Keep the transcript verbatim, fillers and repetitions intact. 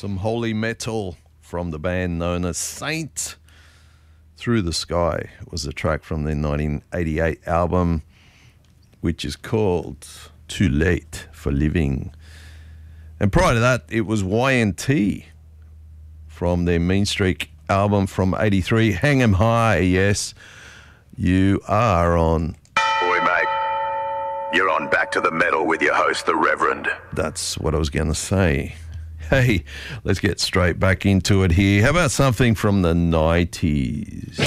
Some holy metal from the band known as Saint. Through the Sky was a track from their nineteen eighty-eight album, which is called Too Late for Living. And prior to that, it was Y N T from their Mean Streak album from eighty-three, Hang 'em High. Yes, you are on. Boy, mate, you're on Back to the Metal with your host, the Reverend. That's what I was going to say. Hey, let's get straight back into it here. How about something from the nineties?